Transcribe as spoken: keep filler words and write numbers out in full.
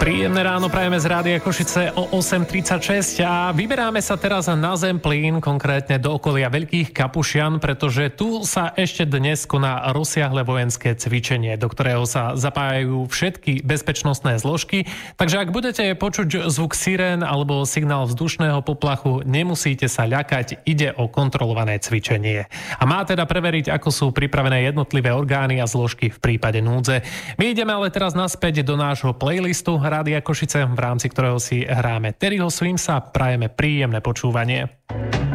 Príjemné ráno prajeme z Rádia Košice o osem tridsaťšesť a vyberáme sa teraz na Zemplín, konkrétne do okolia Veľkých Kapušian, pretože tu sa ešte dnes koná rozsiahle vojenské cvičenie, do ktorého sa zapájajú všetky bezpečnostné zložky. Takže ak budete počuť zvuk sirén alebo signál vzdušného poplachu, nemusíte sa ľakať, ide o kontrolované cvičenie. A má teda preveriť, ako sú pripravené jednotlivé orgány a zložky v prípade núdze. My ideme ale teraz naspäť do nášho playlistu Rádia Košice, v rámci ktorého si hráme Terryho Swimsa. Prajeme príjemné počúvanie.